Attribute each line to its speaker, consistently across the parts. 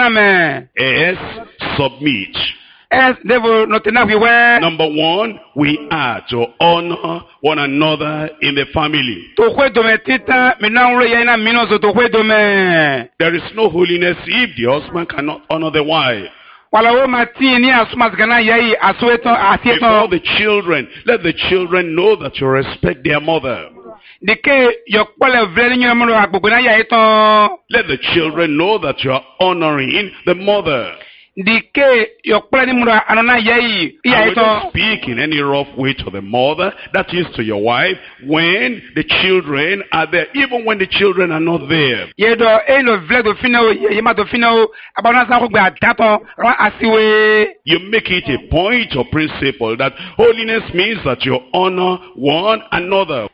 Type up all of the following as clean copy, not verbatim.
Speaker 1: S, submit.
Speaker 2: Number
Speaker 1: 1, we are to honor one another in the family. There is no holiness if the husband cannot honor the wife. Before the children, let the children know that you respect their mother. Let the children know that you are honoring the mother. I will not speak in any rough way to the mother, that is to your wife, when the children are there, even when the children are not there. You make it a point or principle that holiness means that you honor one another.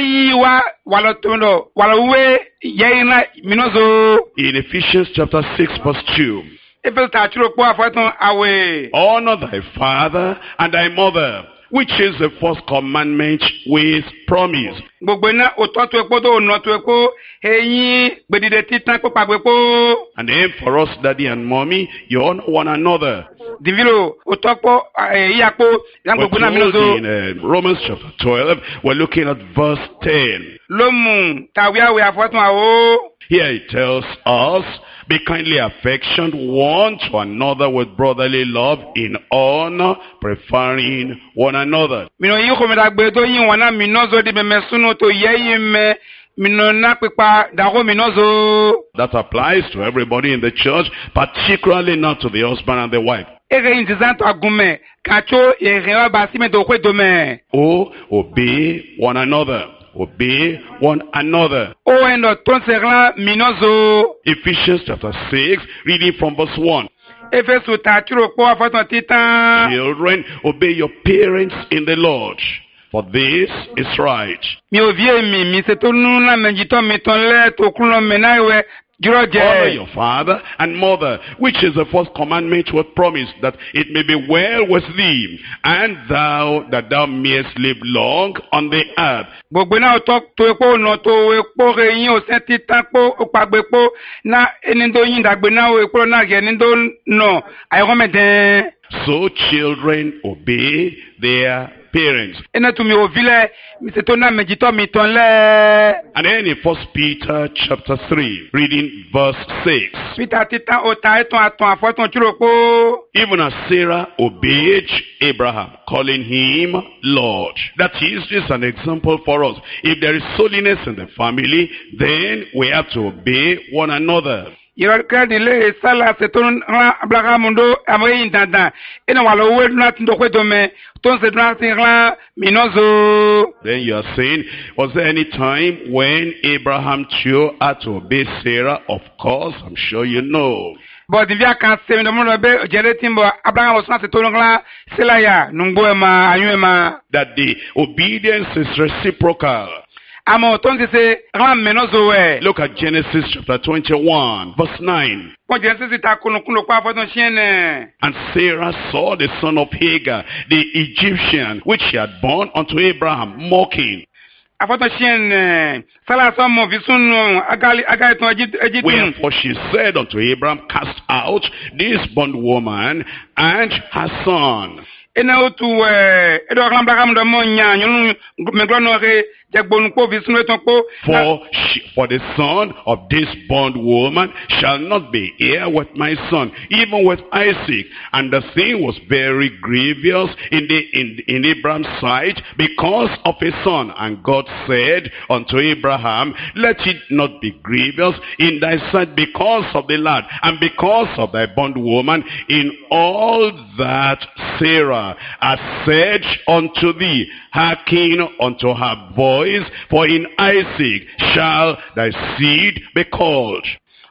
Speaker 1: In Ephesians chapter 6 verse 2. Honor thy father and thy mother, which is the first commandment with promise. And then for us, daddy and mommy, you honor one another. In Romans chapter 12, we're looking at verse 10. Here it tells us, be kindly affectioned one to another with brotherly love in honor, preferring one another. That applies to everybody in the church, particularly not to the husband and the wife. Oh, obey one another. Obey one another. Ephesians chapter 6, reading from verse 1. Children, obey your parents in the Lord, for this is right. Honor your father and mother, which is the first commandment with promise, that it may be well with thee, and that thou mayest live long on the earth. So children obey their parents. And then in 1 Peter chapter 3, reading verse 6. Even as Sarah obeyed Abraham, calling him Lord. That is an example for us. If there is holiness in the family, then we have to obey one another. Then you are saying, was there any time when Abraham chose to obey Sarah? Of course, I'm sure you know. That the obedience is reciprocal. Look at Genesis chapter 21, verse 9. And Sarah saw the son of Hagar, the Egyptian, which she had born unto Abraham, mocking. Wherefore she said unto Abraham, cast out this bondwoman and her son. For the son of this bondwoman shall not be heir with my son, even with Isaac. And the thing was very grievous in Abraham's sight because of his son. And God said unto Abraham, let it not be grievous in thy sight because of the lad, and because of thy bondwoman, in all that Sarah hath said unto thee, hearken unto her voice, for in Isaac shall thy seed be called.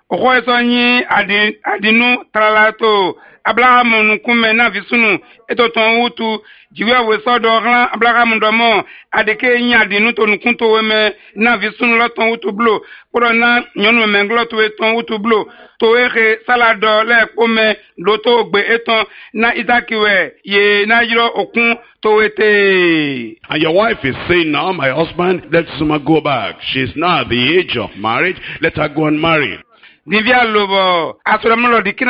Speaker 1: Abraham nukume na visunu etoton wutu jiwe wesodo ran Abraham ndomo adeke yin adinu to nukunto weme na visunu loton wutu blo poro na nyonu menglo to eton wutu blo to ere salado le pome loto gbe eton na Isakiwe ye na yiro okun to ete. And your wife is saying, now my husband, let Suma go back. She's now at the age of marriage, let her go and marry. Divya lobo asuramulo dikina